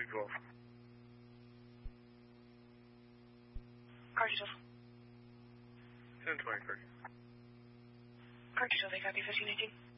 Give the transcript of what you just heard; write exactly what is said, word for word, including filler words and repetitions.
twelve. Car details. ten twenty, Kirk. Car details, they copy fifteen eighteen.